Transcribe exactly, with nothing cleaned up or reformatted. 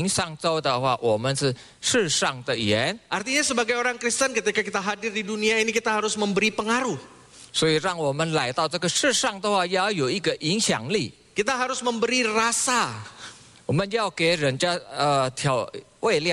上周的话，我们是世上的盐， Artinya sebagai orang Kristen ketika kita hadir di dunia ini kita harus memberi pengaruh. 所以让我们来到这个世上的话，要有一个影响力。 Kita harus memberi rasa. 我们要给人家呃调味料。